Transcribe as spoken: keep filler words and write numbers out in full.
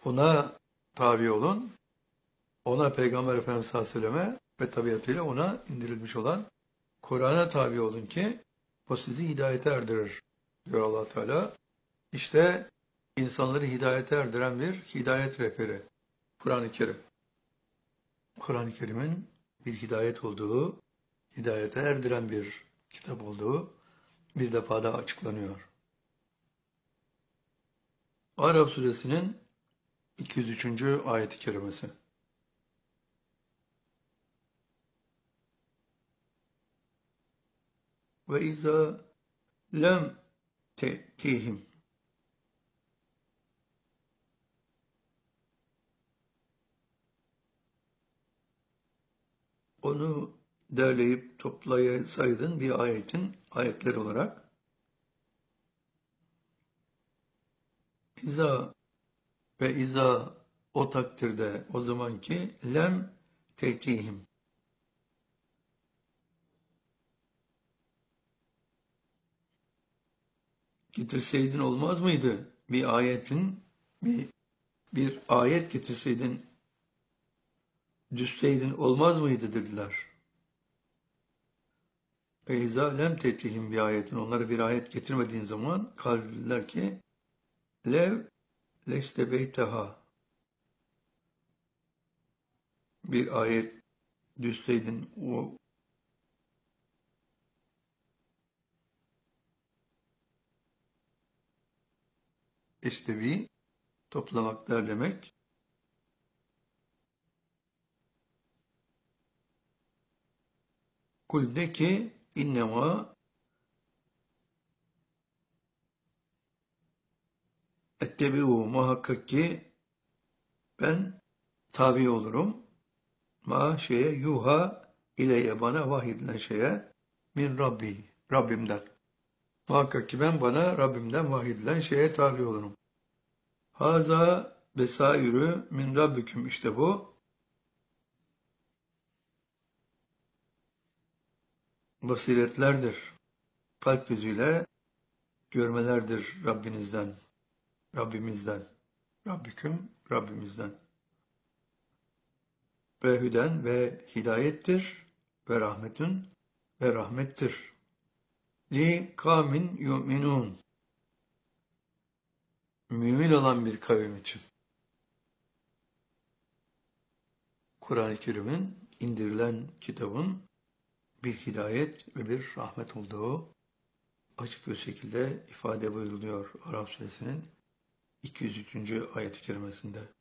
Ona tabi olun. Ona Peygamber Efendimiz sallallahu aleyhi ve selleme ve tabiatıyla ona indirilmiş olan Kur'an'a tabi olun ki o sizi hidayete erdirir diyor Allah Teala. İşte insanları hidayete erdiren bir hidayet rehberi Kur'an-ı Kerim. Kur'an-ı Kerim'in bir hidayet olduğu, hidayete erdiren bir kitap olduğu bir defa daha açıklanıyor. Araf suresinin iki yüz üçüncü ayet-i kerimesi. Ve izâ lem te'tihim. Onu derleyip toplayasaydın bir ayetin ayetleri olarak İza ve iza o takdirde o zamanki lem te'tihim. Getirseydin olmaz mıydı? Bir ayetin bir bir ayet getirseydin düşseydin olmaz mıydı dediler. Ve izâ lem te'tihim bir ayetin. Onlara bir ayet getirmediğin zaman kal dediler ki lev leştebeyteha. Bir ayet düşseydin o iştevi toplamak derlemek. Kul de ki innema ettebi'u muhakkak ki ben tabi olurum. Ma şeye yuha ileye bana vahyedilen şeye min Rabbi Rabbimden. Muhakkak ki ben bana Rabbimden vahyedilen şeye tabi olurum. Haza besairü min Rabbiküm işte bu. Basiretlerdir. Kalp gözüyle görmelerdir Rabbinizden, Rabbimizden, Rabbiküm, Rabbimizden. Ve hüden ve hidayettir ve rahmetün ve rahmettir. Li kavmin yu'minun. Mümin olan bir kavim için. Kur'an-ı Kerim'in indirilen kitabın bir hidayet ve bir rahmet olduğu açık bir şekilde ifade buyuruluyor Araf suresinin iki yüz üçüncü ayet-i kerimesinde.